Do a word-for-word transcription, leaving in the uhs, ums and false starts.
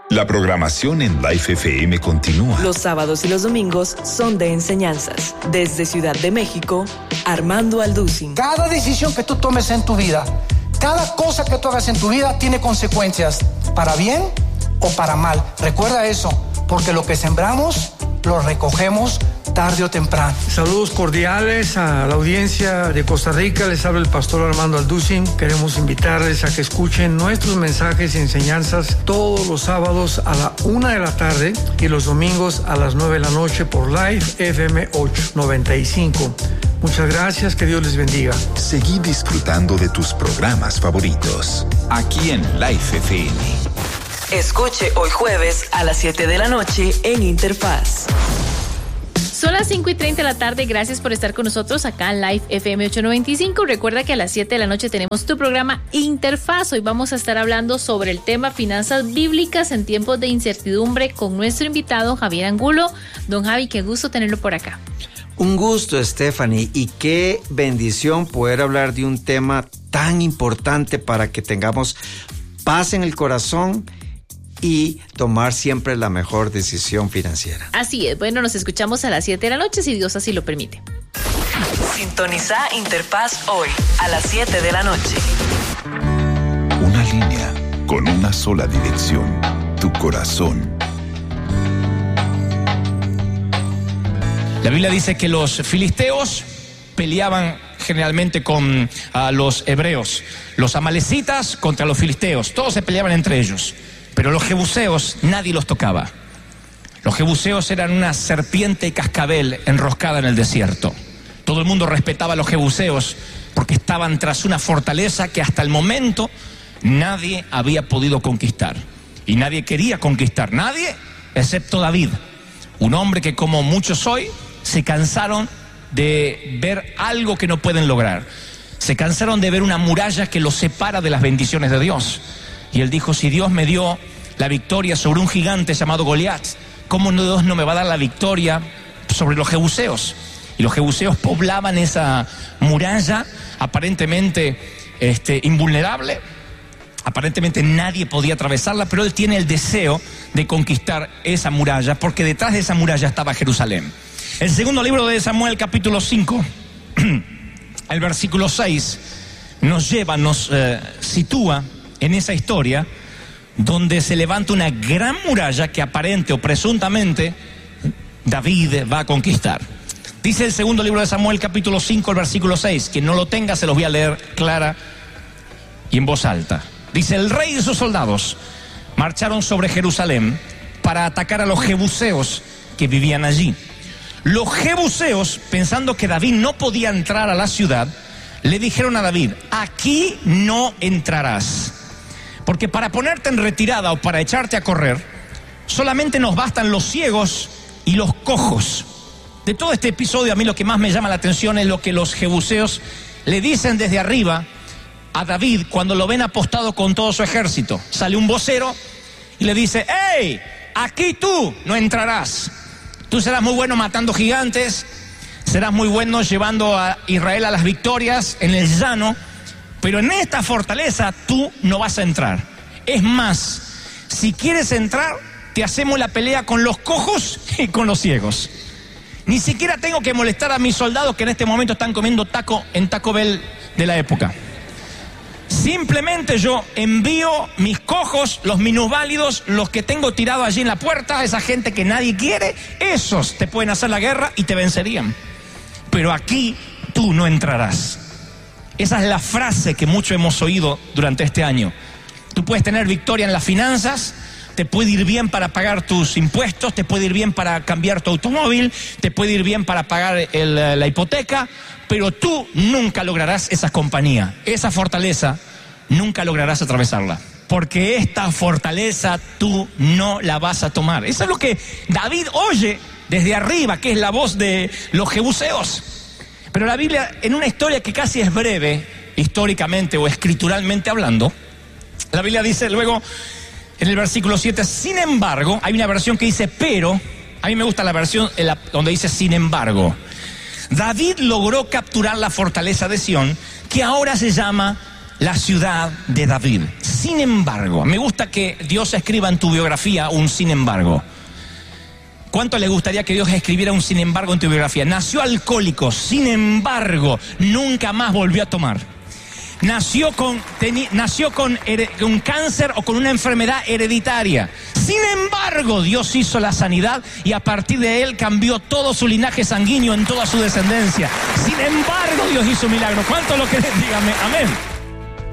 La programación en Life F M continúa. Los sábados y los domingos son de enseñanzas. Desde Ciudad de México, Armando Alducin. Cada decisión que tú tomes en tu vida, cada cosa que tú hagas en tu vida tiene consecuencias, para bien o para mal. Recuerda eso, porque lo que sembramos, lo recogemos tarde o temprano. Saludos cordiales a la audiencia de Costa Rica. Les habla el pastor Armando Alducin. Queremos invitarles a que escuchen nuestros mensajes y enseñanzas todos los sábados a la una de la tarde y los domingos a las nueve de la noche por Life F M ochocientos noventa y cinco. Muchas gracias, que Dios les bendiga. Seguí disfrutando de tus programas favoritos aquí en Life F M. Escuche hoy jueves a las siete de la noche en Interfaz. Son las cinco y treinta de la tarde. Gracias por estar con nosotros acá en Live F M ochocientos noventa y cinco. Recuerda que a las siete de la noche tenemos tu programa Interfaz. Hoy vamos a estar hablando sobre el tema finanzas bíblicas en tiempos de incertidumbre con nuestro invitado Javier Angulo. Don Javi, qué gusto tenerlo por acá. Un gusto, Stephanie, y qué bendición poder hablar de un tema tan importante para que tengamos paz en el corazón y tomar siempre la mejor decisión financiera. Así es. Bueno, nos escuchamos a las siete de la noche, si Dios así lo permite. Sintoniza Interfaz hoy a las siete de la noche. Una línea con una sola dirección, tu corazón. La Biblia dice que los filisteos peleaban generalmente con uh, los hebreos, los amalecitas contra los filisteos, todos se peleaban entre ellos. Pero los jebuseos nadie los tocaba. Los jebuseos eran una serpiente cascabel enroscada en el desierto. Todo el mundo respetaba a los jebuseos porque estaban tras una fortaleza que hasta el momento nadie había podido conquistar. Y nadie quería conquistar, nadie excepto David. Un hombre que, como muchos hoy, se cansaron de ver algo que no pueden lograr. Se cansaron de ver una muralla que los separa de las bendiciones de Dios. Y él dijo, si Dios me dio la victoria sobre un gigante llamado Goliat, ¿cómo Dios no me va a dar la victoria sobre los jebuseos? Y los jebuseos poblaban esa muralla aparentemente este, invulnerable. Aparentemente nadie podía atravesarla, pero él tiene el deseo de conquistar esa muralla, porque detrás de esa muralla estaba Jerusalén. El segundo libro de Samuel, capítulo cinco, el versículo seis, nos lleva, nos eh, sitúa en esa historia donde se levanta una gran muralla que aparente o presuntamente David va a conquistar. Dice el segundo libro de Samuel, capítulo cinco, el versículo seis, quien no lo tenga se los voy a leer clara y en voz alta. Dice, el rey y sus soldados marcharon sobre Jerusalén para atacar a los jebuseos que vivían allí. Los jebuseos, pensando que David no podía entrar a la ciudad, le dijeron a David, aquí no entrarás, porque para ponerte en retirada o para echarte a correr, solamente nos bastan los ciegos y los cojos. De todo este episodio, a mí lo que más me llama la atención es lo que los jebuseos le dicen desde arriba a David cuando lo ven apostado con todo su ejército. Sale un vocero y le dice, ¡hey! Aquí tú no entrarás. Tú serás muy bueno matando gigantes, serás muy bueno llevando a Israel a las victorias en el llano, pero en esta fortaleza tú no vas a entrar. Es más, si quieres entrar, te hacemos la pelea con los cojos y con los ciegos. Ni siquiera tengo que molestar a mis soldados que en este momento están comiendo taco en Taco Bell de la época. Simplemente yo envío mis cojos, los minusválidos, los que tengo tirado allí en la puerta, esa gente que nadie quiere, esos te pueden hacer la guerra y te vencerían. Pero aquí tú no entrarás. Esa es la frase que mucho hemos oído durante este año. Tú puedes tener victoria en las finanzas, te puede ir bien para pagar tus impuestos, te puede ir bien para cambiar tu automóvil, te puede ir bien para pagar el, la hipoteca, pero tú nunca lograrás esa compañía, esa fortaleza, nunca lograrás atravesarla. Porque esta fortaleza tú no la vas a tomar. Eso es lo que David oye desde arriba, que es la voz de los jebuseos. Pero la Biblia, en una historia que casi es breve, históricamente o escrituralmente hablando, la Biblia dice luego en el versículo siete, sin embargo, hay una versión que dice pero, a mí me gusta la versión en la, donde dice sin embargo. David logró capturar la fortaleza de Sión, que ahora se llama la ciudad de David. sin embargo. Me gusta que Dios escriba en tu biografía un sin embargo. ¿Cuánto le gustaría que Dios escribiera un sin embargo en tu biografía? Nació alcohólico, sin embargo, nunca más volvió a tomar. Nació con, teni, nació con un cáncer o con una enfermedad hereditaria. Sin embargo, Dios hizo la sanidad y a partir de él cambió todo su linaje sanguíneo en toda su descendencia. Sin embargo, Dios hizo un milagro. ¿Cuánto lo creen? Dígame, amén.